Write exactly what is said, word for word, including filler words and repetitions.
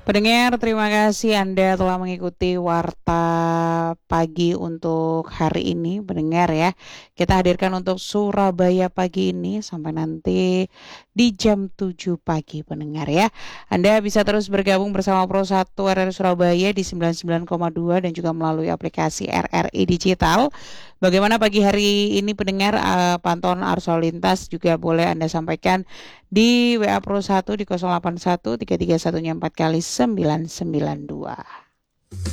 Pendengar, terima kasih Anda telah mengikuti Warta Pagi untuk hari ini, pendengar ya. Kita hadirkan untuk Surabaya pagi ini sampai nanti di jam tujuh pagi, pendengar ya. Anda bisa terus bergabung bersama Pro satu R R Surabaya di sembilan puluh sembilan koma dua dan juga melalui aplikasi R R I Digital. Bagaimana pagi hari ini pendengar, uh, pantauan arus lalu lintas juga boleh Anda sampaikan di W A Pro satu di nol delapan satu tiga tiga satu empat kali sembilan sembilan dua.